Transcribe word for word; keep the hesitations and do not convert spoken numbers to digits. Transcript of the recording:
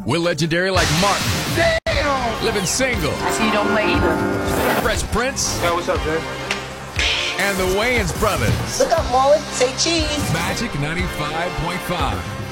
We're legendary like Martin. Damn! Living Single. I see you don't play either. Fresh Prince. Hey, what's up, Jay? And the Wayans Brothers. Look up, Molly. Say cheese. Magic ninety-five point five.